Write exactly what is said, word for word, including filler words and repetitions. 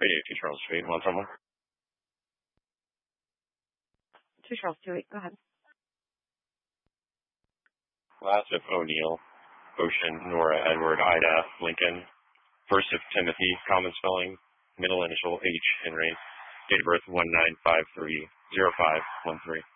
Radio two Charles Street, want someone? two Charles Street, go ahead. Last of O'Neill, Ocean, Nora, Edward, Ida, Lincoln. First of Timothy, common spelling, middle initial H, Henry. Date of birth one nine five three zero five one three.